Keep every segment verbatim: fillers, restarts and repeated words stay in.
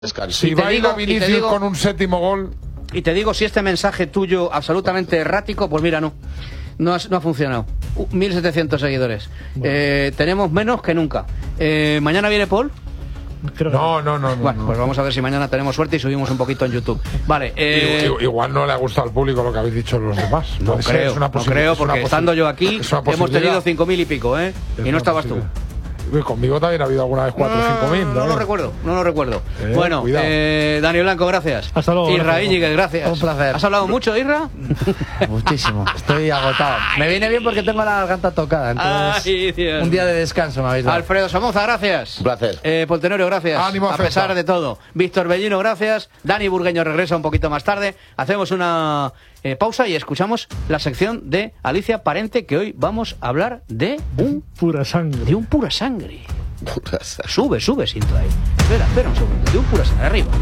Si va a ir a Vinicius con un séptimo gol. Y te digo, si este mensaje tuyo absolutamente errático, pues mira, no. No ha, no ha funcionado. Uh, mil setecientos seguidores. Bueno. Eh, tenemos menos que nunca. Eh, ¿Mañana viene Paul? Creo no, no, no, no. Bueno, no. pues vamos a ver si mañana tenemos suerte y subimos un poquito en YouTube. Vale. Eh... Igual, igual no le ha gustado al público lo que habéis dicho los demás. No creo, no creo, porque estando yo aquí hemos tenido cinco mil y pico, ¿eh? Es y no estabas tú. Conmigo también ha habido alguna vez cuatro o cinco mil. No, no lo recuerdo, no lo recuerdo. Eh, bueno, eh, Dani Blanco, gracias. Hasta luego. Isra Íñiguez, gracias. Un placer. ¿Has hablado mucho, Isra? Muchísimo. Estoy agotado. Me viene bien porque tengo la garganta tocada. Entonces, Ay, Dios. Un día de descanso me habéis dado. Alfredo Somoza, gracias. Un placer. Eh, Poltenorio, gracias. Ánimo, a pesar festa. de todo. Víctor Bellino, gracias. Dani Burgueño regresa un poquito más tarde. Hacemos una eh, pausa y escuchamos la sección de Alicia Parente, que hoy vamos a hablar de un pura sangre. De un pura sangre. Sube, sube, siento ahí. Espera, espera un segundo. De un pura sangre, arriba.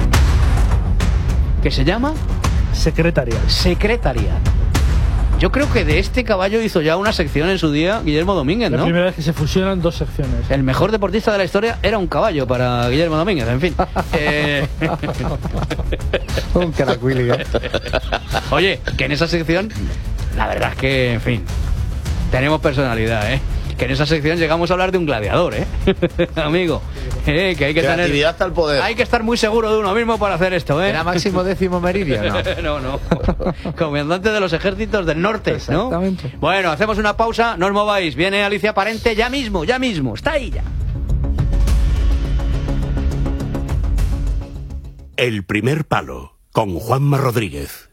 Que se llama Secretaria. Secretaria. Yo creo que de este caballo hizo ya una sección en su día Guillermo Domínguez, ¿no? La primera vez que se fusionan dos secciones. El mejor deportista de la historia era un caballo para Guillermo Domínguez, en fin. eh... un caracuili, ¿eh? Oye, que en esa sección, la verdad es que, en fin, tenemos personalidad, ¿eh? Que en esa sección llegamos a hablar de un gladiador, ¿eh? Amigo, eh, que hay que Creatividad tener... hasta el poder. Hay que estar muy seguro de uno mismo para hacer esto, ¿eh? ¿Era Máximo Décimo Meridio? no, No, no. Comandante de los ejércitos del norte, ¿no? Exactamente. Bueno, hacemos una pausa, no os mováis. Viene Alicia Parente ya mismo, ya mismo. Está ahí ya. El primer palo, con Juanma Rodríguez.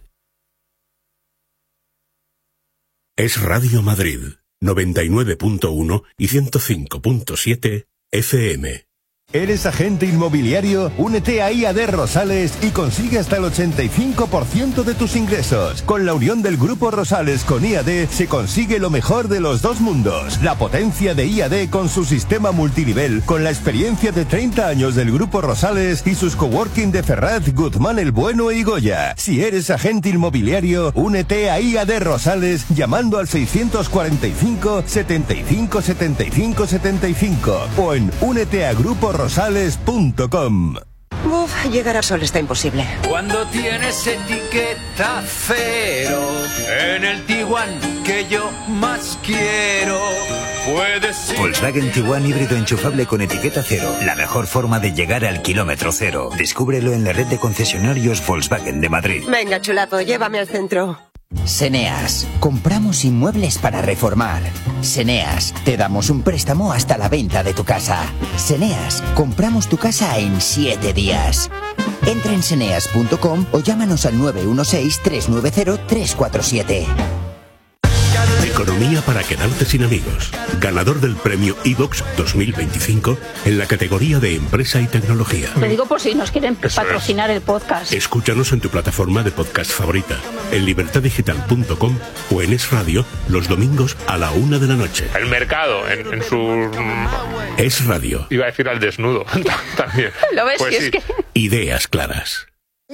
Es Radio Madrid. noventa y nueve punto uno y ciento cinco punto siete F M. ¿Eres agente inmobiliario? Únete a I A D Rosales y consigue hasta el ochenta y cinco por ciento de tus ingresos. Con la unión del Grupo Rosales con I A D se consigue lo mejor de los dos mundos. La potencia de I A D con su sistema multinivel, con la experiencia de treinta años del Grupo Rosales y sus coworking de Ferraz, Guzmán el Bueno y Goya. Si eres agente inmobiliario, únete a I A D Rosales llamando al seiscientos cuarenta y cinco, setenta y cinco, setenta y cinco, setenta y cinco o en únete a grupo rosales punto com. Uf, llegar a Sol está imposible. Cuando tienes etiqueta cero en el Tiguan que yo más quiero, puedes ir... Volkswagen Tiguan híbrido enchufable con etiqueta cero. La mejor forma de llegar al kilómetro cero. Descúbrelo en la red de concesionarios Volkswagen de Madrid. Venga, chulapo, llévame al centro. Seneas, compramos inmuebles para reformar. Seneas, te damos un préstamo hasta la venta de tu casa. Seneas, compramos tu casa en siete días. Entra en seneas punto com o llámanos al nueve uno seis, tres nueve cero, tres cuatro siete. Economía para quedarte sin amigos. Ganador del premio iVox dos mil veinticinco en la categoría de empresa y tecnología. Lo digo por si nos quieren Eso patrocinar es. el podcast. Escúchanos en tu plataforma de podcast favorita, en libertad digital punto com o en Es Radio los domingos a la una de la noche. El mercado en, en su... Es Radio. Iba a decir al desnudo también. ¿Lo ves? Pues si sí. es que... Ideas claras.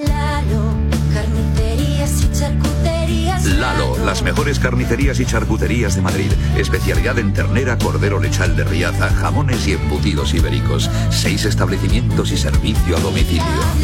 Lalo, las mejores carnicerías y charcuterías de Madrid. Especialidad en ternera, cordero lechal de Riaza, jamones y embutidos ibéricos. Seis establecimientos y servicio a domicilio.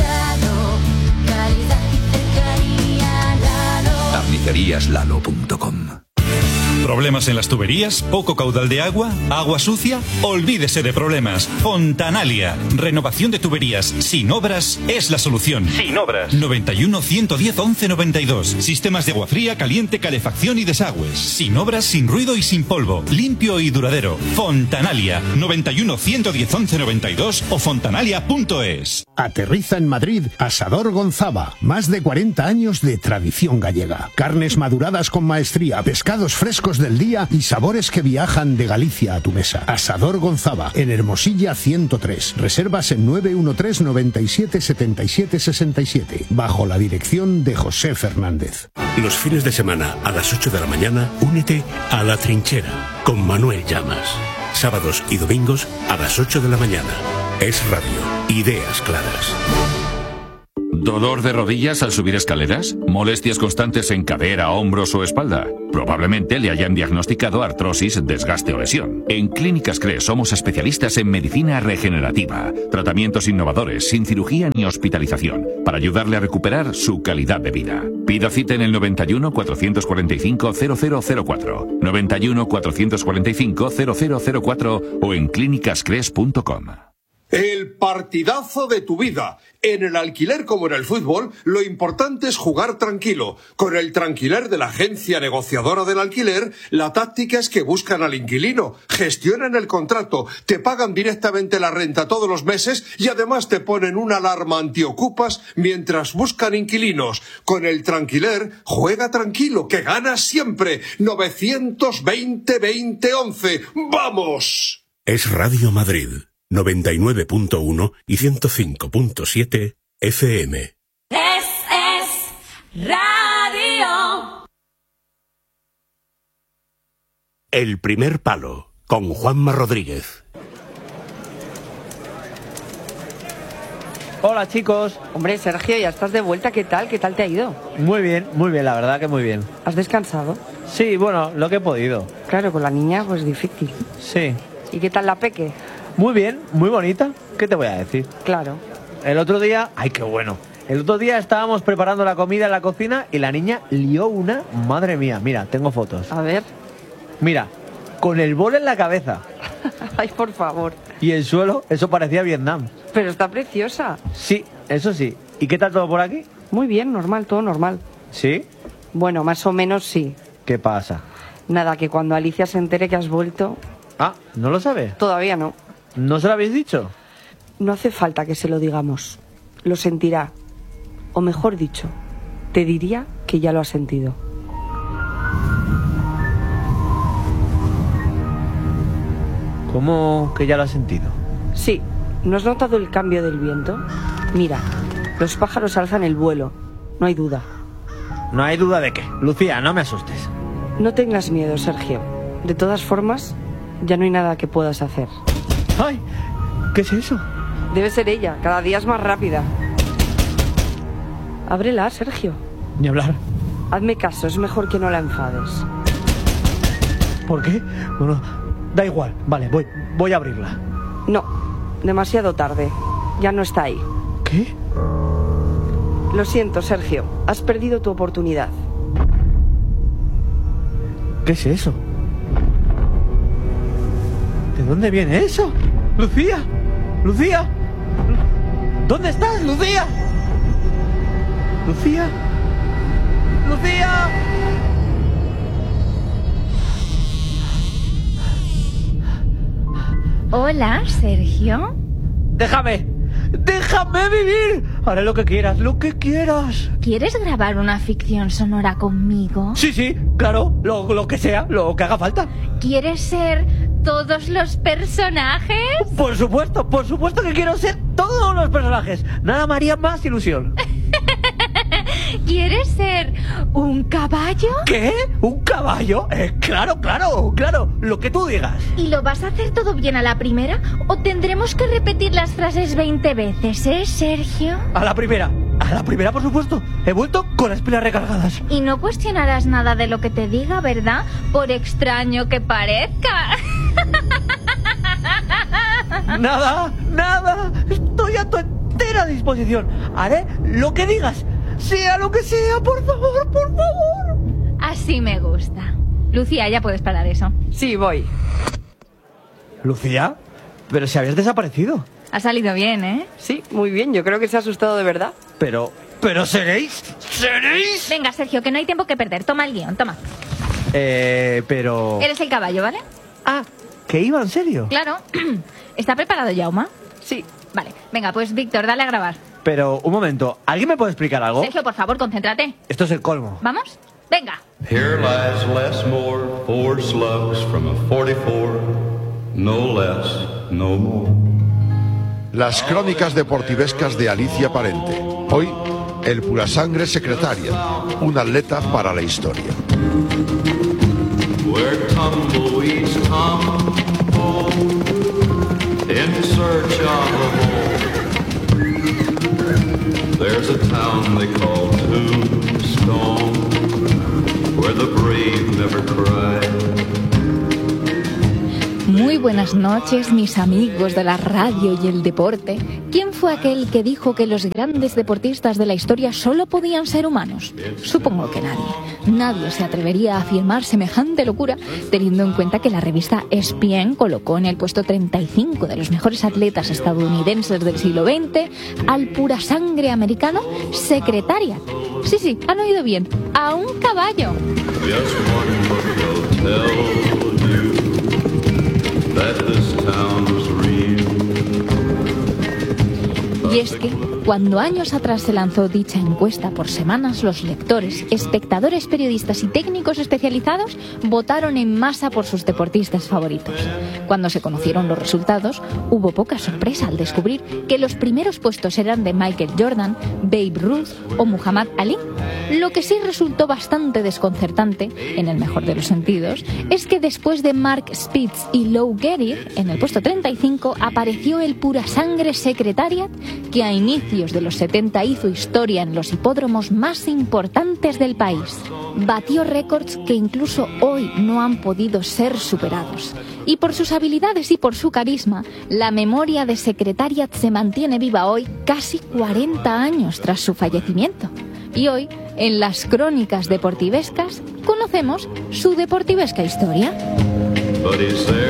carnicerías lalo punto com. ¿Problemas en las tuberías? ¿Poco caudal de agua? ¿Agua sucia? Olvídese de problemas. Fontanalia. Renovación de tuberías sin obras es la solución. Sin obras. noventa y uno, ciento diez, once noventa y dos. Sistemas de agua fría, caliente, calefacción y desagües. Sin obras, sin ruido y sin polvo. Limpio y duradero. Fontanalia. noventa y uno, ciento diez, once noventa y dos o fontanalia punto es. Aterriza en Madrid Asador Gonzaba. Más de cuarenta años de tradición gallega. Carnes maduradas con maestría, pescados frescos del día y sabores que viajan de Galicia a tu mesa. Asador Gonzaba, en Hermosilla ciento tres. Reservas en nueve uno tres, noventa y siete, setenta y siete, sesenta y siete. Bajo la dirección de José Fernández. Los fines de semana a las ocho de la mañana, únete a La Trinchera con Manuel Llamas. Sábados y domingos a las ocho de la mañana. Es Radio. Ideas claras. ¿Dolor de rodillas al subir escaleras? ¿Molestias constantes en cadera, hombros o espalda? Probablemente le hayan diagnosticado artrosis, desgaste o lesión. En Clínicas Cres somos especialistas en medicina regenerativa, tratamientos innovadores, sin cirugía ni hospitalización, para ayudarle a recuperar su calidad de vida. Pida cita en el noventa y uno, cuatrocientos cuarenta y cinco, cero cero cero cuatro, noventa y uno, cuatrocientos cuarenta y cinco, cero cero cero cuatro o en clínicas cres punto com. El partidazo de tu vida. En el alquiler como en el fútbol, lo importante es jugar tranquilo. Con el Tranquiler de la agencia negociadora del alquiler, la táctica es que buscan al inquilino, gestionan el contrato, te pagan directamente la renta todos los meses y además te ponen una alarma antiocupas mientras buscan inquilinos. Con el Tranquiler, juega tranquilo, que ganas siempre. novecientos veinte, veinte, once. ¡Vamos! Es Radio Madrid. noventa y nueve punto uno y ciento cinco punto siete F M. Es, es radio. El primer palo, con Juanma Rodríguez. Hola, chicos. Hombre, Sergio, ya estás de vuelta. ¿Qué tal? ¿Qué tal te ha ido? Muy bien, muy bien, la verdad que muy bien. ¿Has descansado? Sí, bueno, lo que he podido. Claro, con la niña pues difícil. Sí. ¿Y qué tal la peque? Muy bien, muy bonita. ¿Qué te voy a decir? Claro. El otro día... ¡Ay, qué bueno! El otro día estábamos preparando la comida en la cocina y la niña lió una... Madre mía, mira, tengo fotos. A ver. Mira, con el bol en la cabeza. Ay, por favor. Y el suelo, eso parecía Vietnam. Pero está preciosa. Sí, eso sí. ¿Y qué tal todo por aquí? Muy bien, normal, todo normal. ¿Sí? Bueno, más o menos sí. ¿Qué pasa? Nada, que cuando Alicia se entere que has vuelto... Ah, ¿no lo sabe? Todavía no. ¿No se lo habéis dicho? No hace falta que se lo digamos. Lo sentirá. O mejor dicho, te diría que ya lo ha sentido. ¿Cómo que ya lo has sentido? Sí. ¿No has notado el cambio del viento? Mira, los pájaros alzan el vuelo. No hay duda. No hay duda de qué. Lucía, no me asustes. No tengas miedo, Sergio. De todas formas, ya no hay nada que puedas hacer. ¡Ay! ¿Qué es eso? Debe ser ella. Cada día es más rápida. Ábrela, Sergio. Ni hablar. Hazme caso, es mejor que no la enfades. ¿Por qué? Bueno, da igual. Vale, voy, voy a abrirla. No, demasiado tarde. Ya no está ahí. ¿Qué? Lo siento, Sergio. Has perdido tu oportunidad. ¿Qué es eso? ¿De dónde viene eso? ¡Lucía! ¡Lucía! ¿Dónde estás, Lucía? ¡Lucía! ¡Lucía! Hola, Sergio. ¡Déjame! ¡Déjame vivir! Haré lo que quieras, lo que quieras. ¿Quieres grabar una ficción sonora conmigo? Sí, sí, claro, lo, lo que sea, lo que haga falta. ¿Quieres ser todos los personajes? Por supuesto, por supuesto que quiero ser todos los personajes. Nada me haría más ilusión. ¿Quieres ser un caballo? ¿Qué? ¿Un caballo? Eh, claro, claro, claro, lo que tú digas. ¿Y lo vas a hacer todo bien a la primera? ¿O tendremos que repetir las frases veinte veces, eh, Sergio? A la primera, a la primera, por supuesto. He vuelto con las pilas recargadas. Y no cuestionarás nada de lo que te diga, ¿verdad? Por extraño que parezca. Nada, nada. Estoy a tu entera disposición. Haré lo que digas. Sea lo que sea, por favor, por favor. Así me gusta. Lucía, ya puedes parar eso. Sí, voy. ¿Lucía? Pero si habías desaparecido. Ha salido bien, ¿eh? Sí, muy bien. Yo creo que se ha asustado de verdad. Pero... ¿Pero seréis? ¿Seréis? Venga, Sergio, que no hay tiempo que perder. Toma el guión, toma. Eh, pero... Eres el caballo, ¿vale? Ah, ¿que iba en serio? Claro. ¿Está preparado, Jaume? Sí. Vale, venga, pues Víctor, dale a grabar. Pero, un momento, ¿alguien me puede explicar algo? Sergio, por favor, concéntrate. Esto es el colmo. ¿Vamos? Venga. Here lies less more, four slugs from a forty-four, no less, no more. Las crónicas deportivescas de Alicia Parente. Hoy, el purasangre secretaria, un atleta para la historia. Where tumbleweeds tumble in search of a hole. There's a town they call Tombstone, where the brave never cry. Muy buenas noches, mis amigos de la radio y el deporte. ¿Quién fue aquel que dijo que los grandes deportistas de la historia solo podían ser humanos? Supongo que nadie. Nadie se atrevería a afirmar semejante locura, teniendo en cuenta que la revista E S P N colocó en el puesto treinta y cinco de los mejores atletas estadounidenses del siglo veinte al purasangre americano Secretariat. Sí, sí, han oído bien, a un caballo. Just one look will tell you that this town's real. Y es que, cuando años atrás se lanzó dicha encuesta por semanas, los lectores, espectadores, periodistas y técnicos especializados votaron en masa por sus deportistas favoritos. Cuando se conocieron los resultados, hubo poca sorpresa al descubrir que los primeros puestos eran de Michael Jordan, Babe Ruth o Muhammad Ali. Lo que sí resultó bastante desconcertante, en el mejor de los sentidos, es que después de Mark Spitz y Lou Gehrig, en el puesto treinta y cinco apareció el purasangre Secretariat, que a inicios de los setenta hizo historia en los hipódromos más importantes del país. Batió récords que incluso hoy no han podido ser superados. Y por sus habilidades y por su carisma, la memoria de Secretariat se mantiene viva hoy, casi cuarenta años tras su fallecimiento. Y hoy, en las crónicas deportivescas, conocemos su deportivesca historia. But he's there